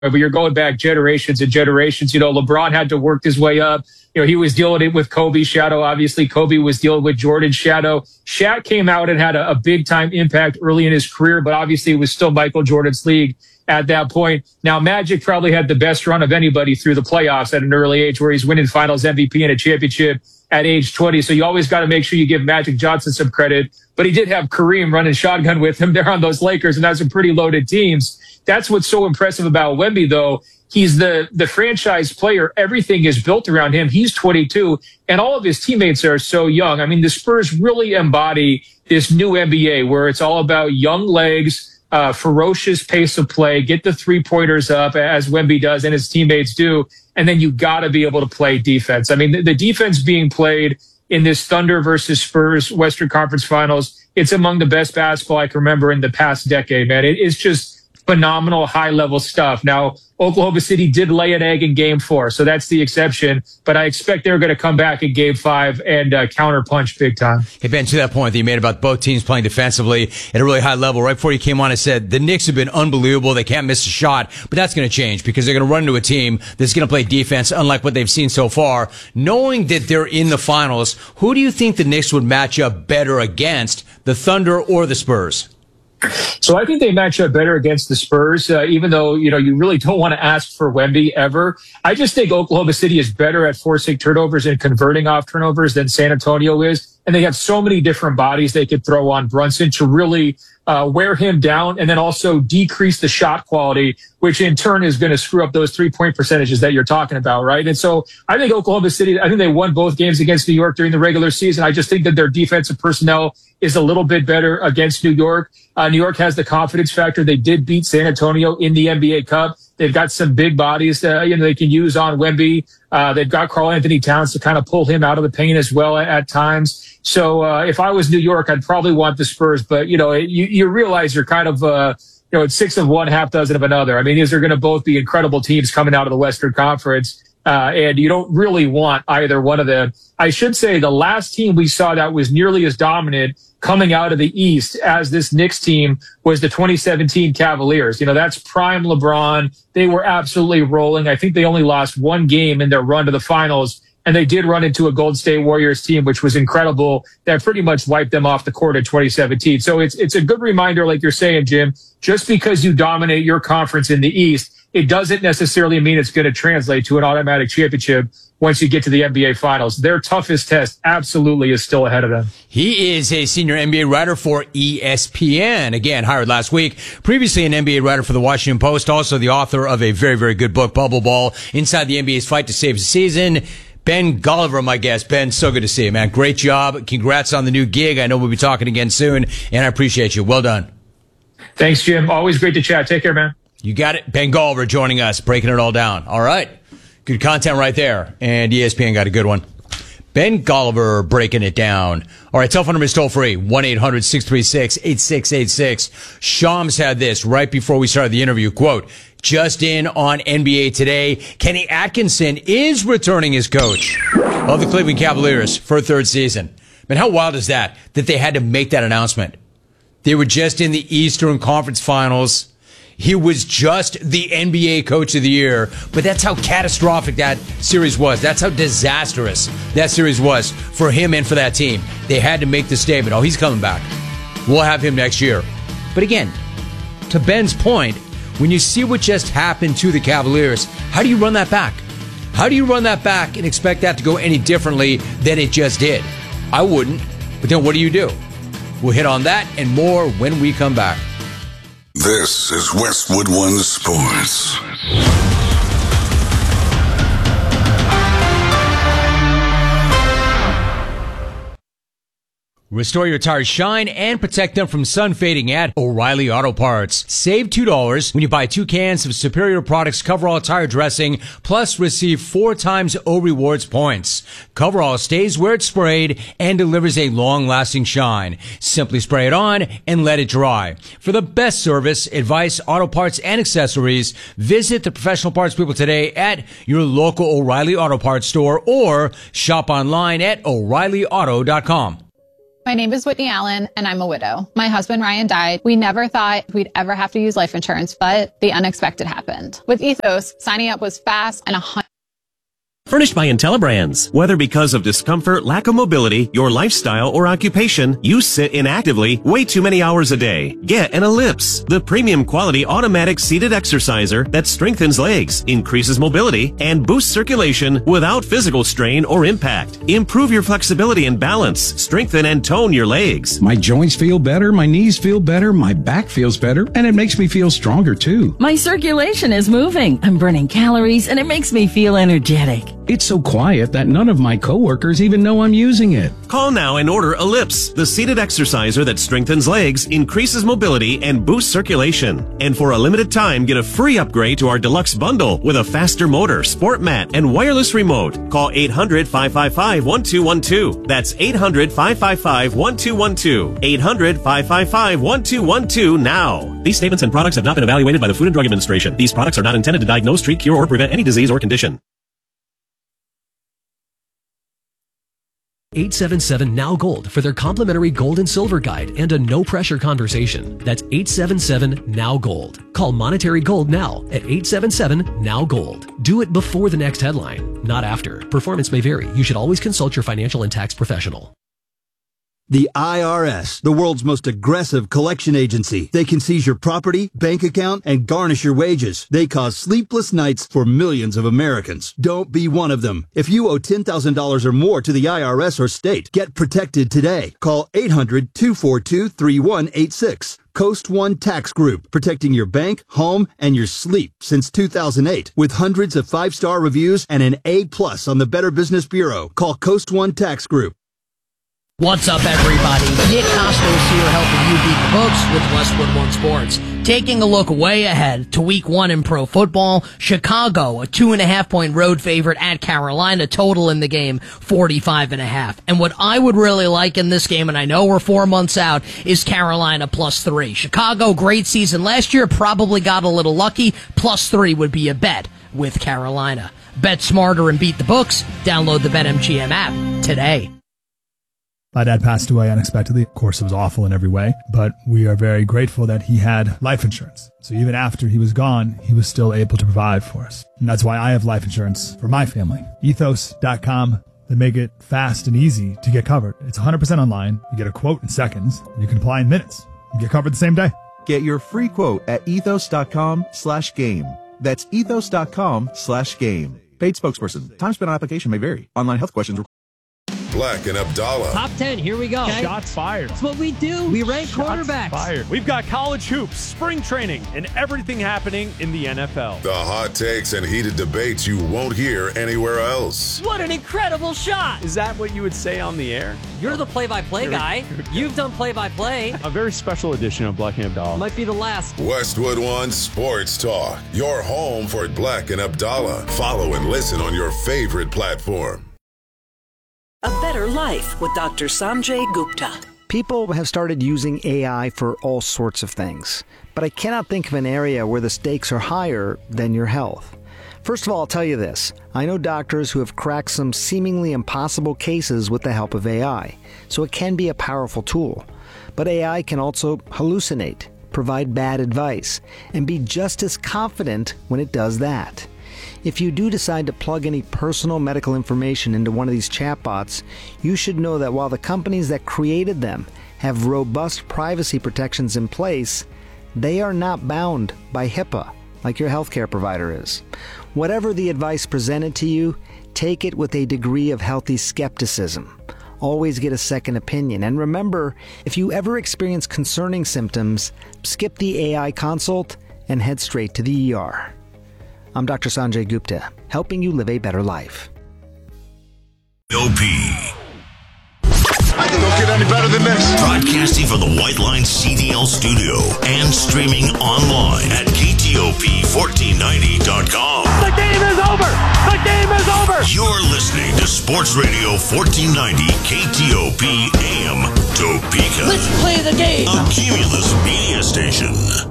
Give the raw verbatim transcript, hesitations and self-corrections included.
but you're going back generations and generations. You know, LeBron had to work his way up. You know, he was dealing it with Kobe's shadow. Obviously, Kobe was dealing with Jordan's shadow. Shaq came out and had a, a big time impact early in his career, but obviously it was still Michael Jordan's league at that point. Now, Magic probably had the best run of anybody through the playoffs at an early age, where he's winning finals M V P and a championship at age twenty. So you always got to make sure you give Magic Johnson some credit. But he did have Kareem running shotgun with him there on those Lakers, and that's some pretty loaded teams. That's what's so impressive about Wemby, though. He's the, the franchise player. Everything is built around him. He's twenty-two, and all of his teammates are so young. I mean, the Spurs really embody this new N B A where it's all about young legs, uh, ferocious pace of play, get the three-pointers up as Wemby does and his teammates do, and then you got to be able to play defense. I mean, the, the defense being played in this Thunder versus Spurs Western Conference Finals, it's among the best basketball I can remember in the past decade, man. It, it's just phenomenal high-level stuff. Now, Oklahoma City did lay an egg in game four, so that's the exception. But I expect they're going to come back in game five and uh, counterpunch big time. Hey, Ben, to that point that you made about both teams playing defensively at a really high level, right before you came on, I said the Knicks have been unbelievable. They can't miss a shot, but that's going to change because they're going to run into a team that's going to play defense unlike what they've seen so far. Knowing that they're in the finals, who do you think the Knicks would match up better against, the Thunder or the Spurs? So I think they match up better against the Spurs, uh, even though, you know, you really don't want to ask for Wemby ever. I just think Oklahoma City is better at forcing turnovers and converting off turnovers than San Antonio is. And they have so many different bodies they could throw on Brunson to really uh, wear him down and then also decrease the shot quality, which in turn is going to screw up those three-point percentages that you're talking about, right? And so I think Oklahoma City, I think they won both games against New York during the regular season. I just think that their defensive personnel is a little bit better against New York. Uh, New York has the confidence factor. They did beat San Antonio in the N B A Cup. They've got some big bodies uh, you know, they can use on Wemby. Uh, they've got Karl Anthony Towns to kind of pull him out of the paint as well at, at times. So uh, if I was New York, I'd probably want the Spurs. But, you know, you, you realize you're kind of, uh, you know, it's six of one, half dozen of another. I mean, these are going to both be incredible teams coming out of the Western Conference. Uh, and you don't really want either one of them. I should say the last team we saw that was nearly as dominant coming out of the East as this Knicks team was the twenty seventeen Cavaliers. You know, that's prime LeBron. They were absolutely rolling. I think they only lost one game in their run to the finals, and they did run into a Golden State Warriors team, which was incredible. That pretty much wiped them off the court in twenty seventeen. So it's, it's a good reminder, like you're saying, Jim, just because you dominate your conference in the East, it doesn't necessarily mean it's going to translate to an automatic championship once you get to the N B A Finals. Their toughest test absolutely is still ahead of them. He is a senior N B A writer for E S P N. Again, hired last week. Previously an N B A writer for the Washington Post. Also the author of a very, very good book, Bubble Ball, Inside the N B A's Fight to Save the Season. Ben Golliver, my guest. Ben, so good to see you, man. Great job. Congrats on the new gig. I know we'll be talking again soon, and I appreciate you. Well done. Thanks, Jim. Always great to chat. Take care, man. You got it. Ben Golliver joining us, breaking it all down. All right. Good content right there. And E S P N got a good one. Ben Golliver breaking it down. All right, telephone number is toll free, one eight hundred six three six eight six eight six. Shams had this right before we started the interview. Quote, just in on N B A Today, Kenny Atkinson is returning as coach of the Cleveland Cavaliers for a third season. Man, how wild is that, that they had to make that announcement? They were just in the Eastern Conference Finals. He was just the N B A Coach of the Year, but that's how catastrophic that series was. That's how disastrous that series was for him and for that team. They had to make the statement, oh, he's coming back. We'll have him next year. But again, to Ben's point, when you see what just happened to the Cavaliers, how do you run that back? How do you run that back and expect that to go any differently than it just did? I wouldn't. But then what do you do? We'll hit on that and more when we come back. This is Westwood One Sports. Restore your tires shine and protect them from sun fading at O'Reilly Auto Parts. Save two dollars when you buy two cans of Superior Products Coverall Tire Dressing, plus receive four times O Rewards points. Coverall stays where it's sprayed and delivers a long-lasting shine. Simply spray it on and let it dry. For the best service, advice, auto parts, and accessories, visit the professional parts people today at your local O'Reilly Auto Parts store or shop online at O'Reilly Auto dot com. My name is Whitney Allen, and I'm a widow. My husband, Ryan, died. We never thought we'd ever have to use life insurance, but the unexpected happened. With Ethos, signing up was fast and a hundred. Furnished by IntelliBrands. Whether because of discomfort, lack of mobility, your lifestyle, or occupation, you sit inactively way too many hours a day. Get an Ellipse, the premium quality automatic seated exerciser that strengthens legs, increases mobility, and boosts circulation without physical strain or impact. Improve your flexibility and balance, strengthen and tone your legs. My joints feel better, my knees feel better, my back feels better, and it makes me feel stronger too. My circulation is moving. I'm burning calories, and it makes me feel energetic. It's so quiet that none of my coworkers even know I'm using it. Call now and order Ellipse, the seated exerciser that strengthens legs, increases mobility, and boosts circulation. And for a limited time, get a free upgrade to our deluxe bundle with a faster motor, sport mat, and wireless remote. Call eight hundred, five five five, one two one two. That's eight hundred, five five five, one two one two. eight hundred, five five five, one two one two now. These statements and products have not been evaluated by the Food and Drug Administration. These products are not intended to diagnose, treat, cure, or prevent any disease or condition. eight seven seven now gold for their complimentary gold and silver guide and a no-pressure conversation. That's eight seven seven now gold. Call Monetary Gold now at eight seven seven now gold. Do it before the next headline, not after. Performance may vary. You should always consult your financial and tax professional. The I R S, the world's most aggressive collection agency. They can seize your property, bank account, and garnish your wages. They cause sleepless nights for millions of Americans. Don't be one of them. If you owe ten thousand dollars or more to the I R S or state, get protected today. Call eight hundred, two four two, three one eight six. Coast One Tax Group, protecting your bank, home, and your sleep since two thousand eight. With hundreds of five-star reviews and an A plus on the Better Business Bureau. Call Coast One Tax Group. What's up, everybody? Nick Costos here, helping you beat the books with Westwood One Sports. Taking a look way ahead to week one in pro football, Chicago, a two and a half point road favorite at Carolina, total in the game, forty-five and a half. And what I would really like in this game, and I know we're four months out, is Carolina plus three. Chicago, great season last year, probably got a little lucky. Plus three would be a bet with Carolina. Bet smarter and beat the books. Download the BetMGM app today. My dad passed away unexpectedly. Of course, it was awful in every way, but we are very grateful that he had life insurance. So even after he was gone, he was still able to provide for us. And that's why I have life insurance for my family. Ethos dot com. They make it fast and easy to get covered. It's one hundred percent online. You get a quote in seconds. You can apply in minutes. You get covered the same day. Get your free quote at ethos dot com slash game. That's ethos dot com slash game. Paid spokesperson. Time spent on application may vary. Online health questions required. Black and Abdallah. Top ten, here we go. Okay. Shots fired. That's what we do. We rank Shots quarterbacks. Fired. We've got college hoops, spring training, and everything happening in the N F L. The hot takes and heated debates you won't hear anywhere else. What an incredible shot. Is that what you would say on the air? You're the play-by-play guy. You've done play-by-play. A very special edition of Black and Abdallah. Might be the last. Westwood One Sports Talk. Your home for Black and Abdallah. Follow and listen on your favorite platform. A Better Life with Doctor Sanjay Gupta. People have started using A I for all sorts of things, but I cannot think of an area where the stakes are higher than your health. First of all, I'll tell you this. I know doctors who have cracked some seemingly impossible cases with the help of A I, so it can be a powerful tool. But A I can also hallucinate, provide bad advice, and be just as confident when it does that. If you do decide to plug any personal medical information into one of these chatbots, you should know that while the companies that created them have robust privacy protections in place, they are not bound by HIPAA like your healthcare provider is. Whatever the advice presented to you, take it with a degree of healthy skepticism. Always get a second opinion. And remember, if you ever experience concerning symptoms, skip the A I consult and head straight to the E R. I'm Doctor Sanjay Gupta, helping you live a better life. O P. I think it'll get any better than this. Broadcasting from the White Line C D L studio and streaming online at K T O P fourteen ninety dot com. The game is over! The game is over! You're listening to Sports Radio fourteen ninety K T O P A M Topeka. Let's play the game! A Cumulus media station.